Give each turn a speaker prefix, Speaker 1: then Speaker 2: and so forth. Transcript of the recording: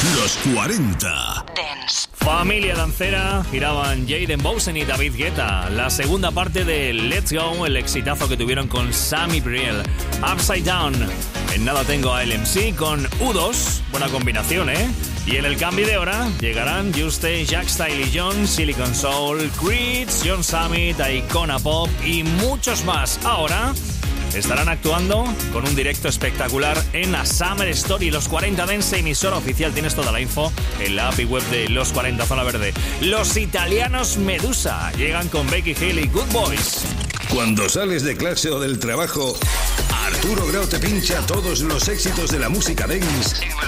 Speaker 1: Los 40
Speaker 2: Dance.
Speaker 3: Familia dancera, giraban Jaden Bosen y David Guetta. La segunda parte de Let's Go, el exitazo que tuvieron con Sammy Briel. Upside Down. En nada tengo a LMC con U2. Buena combinación, ¿eh? Y en el cambio de hora llegarán Juste, Jack Style y John, Silicon Soul, Creeds, John Summit, Icona Pop y muchos más. Ahora estarán actuando con un directo espectacular en la Summer Story. Los 40 Dance, emisora oficial. Tienes toda la info en la API web de Los 40 Zona Verde. Los italianos Medusa llegan con Becky Hill y Good Boys.
Speaker 1: Cuando sales de clase o del trabajo, Arturo Grau te pincha todos los éxitos de la música dance